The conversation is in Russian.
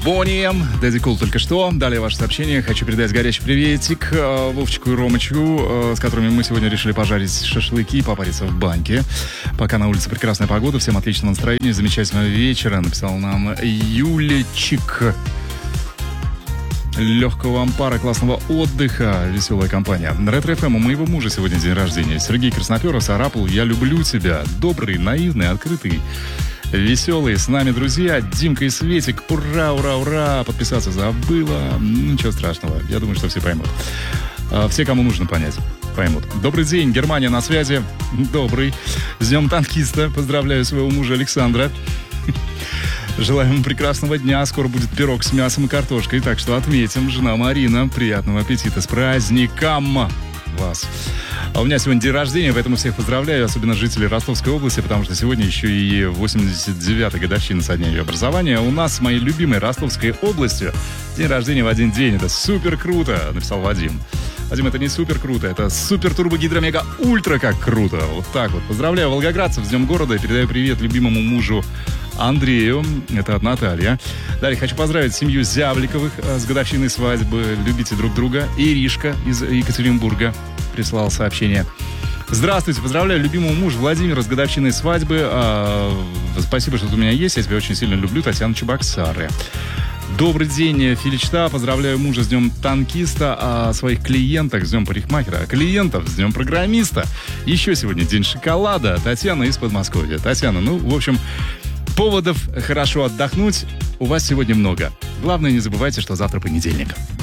Бонни М, Дэдди Кул только что. Далее ваше сообщение. Хочу передать горячий приветик Вовчику и Ромычу, с которыми мы сегодня решили пожарить шашлыки и попариться в баньке. Пока на улице прекрасная погода, всем отличного настроения, замечательного вечера. Написал нам Юлечик. Легкого вам пара, классного отдыха, веселая компания. Ретро-ФМ, у моего мужа сегодня день рождения. Сергей Красноперов, Сарапул, я люблю тебя. Добрый, наивный, открытый, веселый. С нами друзья, Димка и Светик. Ура, ура, ура. Подписаться забыла. Ничего страшного, я думаю, что все поймут. Все, кому нужно понять, поймут. Добрый день, Германия на связи. Добрый. С днем танкиста. Поздравляю своего мужа Александра. Желаем ему прекрасного дня. Скоро будет пирог с мясом и картошкой. Так что отметим. Жена Марина. Приятного аппетита. С праздником вас. А у меня сегодня день рождения, поэтому всех поздравляю. Особенно жителей Ростовской области, потому что сегодня еще и 89-я годовщина со дня ее образования. У нас с моей любимой Ростовской областью день рождения в один день. Это супер круто, написал Вадим. Вадим, это не супер круто, это супер турбо гидро мега ультра как круто. Вот так вот. Поздравляю волгоградцев с Днем города и передаю привет любимому мужу Андрею. Это от Натальи. Далее хочу поздравить семью Зябликовых с годовщиной свадьбы. Любите друг друга. Иришка из Екатеринбурга прислала сообщение. Здравствуйте, поздравляю любимого мужа Владимира с годовщиной свадьбы. Спасибо, что ты у меня есть. Я тебя очень сильно люблю. Татьяна Чебоксары. Добрый день, Филичта. Поздравляю мужа с днем танкиста, а своих клиенток с днем парикмахера, а клиентов с днем программиста. Еще сегодня день шоколада. Татьяна из Подмосковья. Татьяна, в общем, поводов хорошо отдохнуть у вас сегодня много. Главное, не забывайте, что завтра понедельник.